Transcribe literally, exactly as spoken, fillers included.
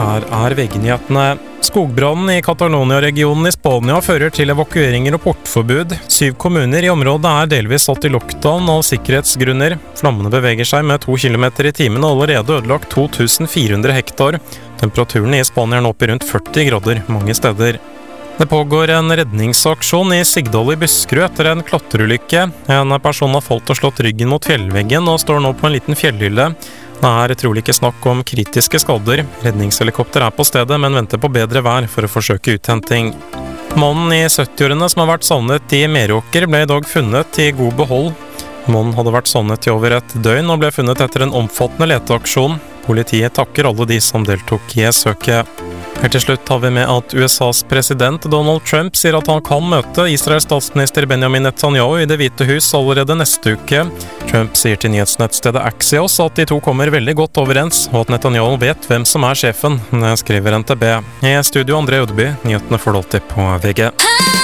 Her er V G-nyhetene. Skogbrannen i Catalonia-regionen i Spania fører til evakueringer og portforbud. Syv kommuner i området er delvis satt i lockdown av sikkerhetsgrunner. Flammene beveger seg med to kilometer i timen og allerede ødelagt to tusen fire hundre hektar. Temperaturen i Spania er nå oppe i rundt førti grader mange steder. Det pågår en redningsaksjon i Sigdal i Buskerud etter en klatrerulykke. En person har falt og slått ryggen mot fjellveggen og står nå på en liten fjellhylle. Det er trolig ikke snakk om kritiske skader. Redningshelikopter er på stedet, men venter på bedre vær for å forsøke uthenting. Mannen i syttiårene som har vært savnet i Meråker ble i dag funnet i god behold. Mannen hadde vært savnet i over et døgn og ble funnet etter en omfattende leteaksjon. Politiet takker alle de som deltok i søket. Helt til slutt har vi med at U S A's president Donald Trump sier at han kan møte Israels statsminister Benjamin Netanyahu i Det hvite hus allerede neste uke. Trump sier til nyhetsnettstedet Axios at de to kommer veldig godt overens, og at Netanyahu vet hvem som er sjefen, skriver N T B. I studio André Udby, nyhetene får du alltid på V G.